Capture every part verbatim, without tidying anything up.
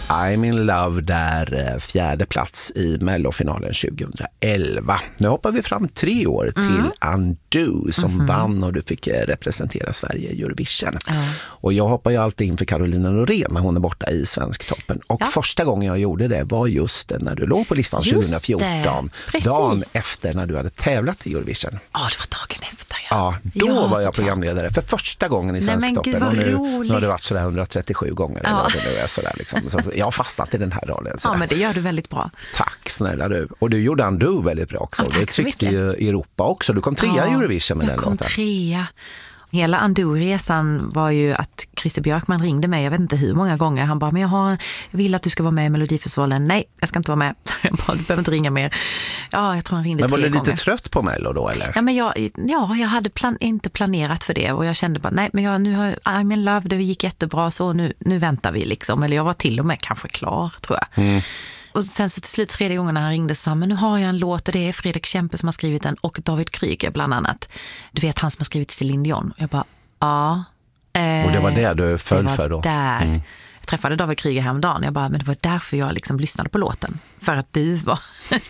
I'm in love där, fjärde plats i Mellofinalen tjugoelva. Nu hoppar vi fram tre år till mm. Undo som mm-hmm. vann och du fick representera Sverige i Eurovision. Mm. Och jag hoppar ju alltid in för Carolina Norén när hon är borta i Svensktoppen. Och ja. första gången jag gjorde det var just när du låg på listan just tjugohundrafjorton. Dagen efter när du hade tävlat i Eurovision. Ja, det var dagen efter. Ja, då ja, var jag programledare för första gången i Svensktoppen. Och nu, nu har det varit sådär hundratrettiosju gånger. Ja. Eller det är sådär, liksom. Så jag har fastnat i den här rollen. Sådär. Ja, men det gör du väldigt bra. Tack snälla du. Och du gjorde Undo väldigt bra också. Ja, det tyckte ju Europa också. Du kom trea ja, i Eurovision med den låten. Jag kom trea. Hela Undo-resan var ju att Christer Björkman ringde mig, jag vet inte hur många gånger. Han bara, men jag, har, jag vill att du ska vara med i Melodifestivalen. Nej, jag ska inte vara med. Jag bara, du behöver inte ringa mer. Ja, jag tror han ringde tre gånger. Men var du lite trött på Mello då, eller? Ja, men jag, ja, jag hade plan, inte planerat för det. Och jag kände bara, nej, men jag, nu har I'm in love, det gick jättebra. Så nu, nu väntar vi liksom. Eller jag var till och med kanske klar, tror jag. Mm. Och sen så till slut tredje gången när han ringde så men nu har jag en låt och det är Fredrik Kempe som har skrivit den och David Kryger bland annat. Du vet han som har skrivit Céline Dion. Jag bara, ja. Eh, och det var det du föll för då? Där. Mm. Jag träffade David Kryger häromdagen. Jag bara, men det var därför jag liksom lyssnade på låten. För att du var...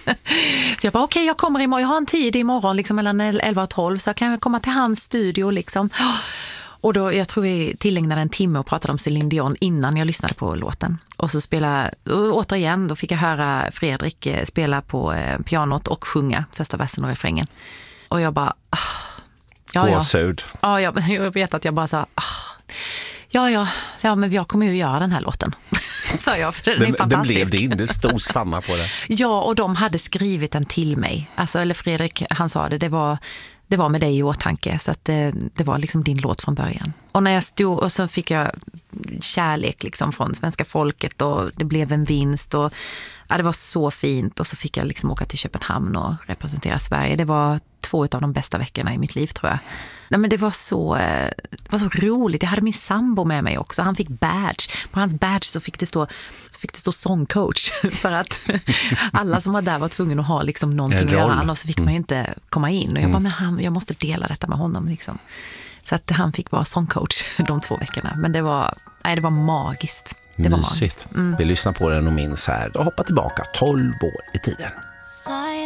så jag bara, okej okay, jag kommer imorgon. Jag har en tid imorgon liksom mellan elva och tolv så kan jag komma till hans studio liksom. Och då, jag tror vi tillägnade en timme och pratade om Céline Dion innan jag lyssnade på låten. Och så spela, och återigen, då fick jag höra Fredrik spela på eh, pianot och sjunga första versen och refrängen. Och jag bara, ah, ja, ja. Ja, jag, jag vet att jag bara sa, ah, ja, ja, ja, men jag kommer ju göra den här låten. Sa jag, för den är det, fantastisk. Det blev din, det stod samma på det. Ja, och de hade skrivit den till mig. Alltså, eller Fredrik, han sa det, det var... Det var med dig i åtanke så att det, det var liksom din låt från början. Och när jag stod och så fick jag kärlek liksom från svenska folket och det blev en vinst och ja, det var så fint och så fick jag liksom åka till Köpenhamn och representera Sverige. Det var två av de bästa veckorna i mitt liv tror jag. Nej, men det var så det var så roligt. Jag hade min sambo med mig också. Han fick badge. På hans badge så fick det stå så fick det stå sångcoach för att alla som var där var tvungna att ha liksom någonting att göra annars så fick man ju inte komma in och jag bara men han, jag måste dela detta med honom liksom. Så att han fick vara sångcoach de två veckorna. Men det var nej det var magiskt. Det var mysigt. Mm. Vi lyssnar på den och minns här och hoppar tillbaka tolv år i tiden.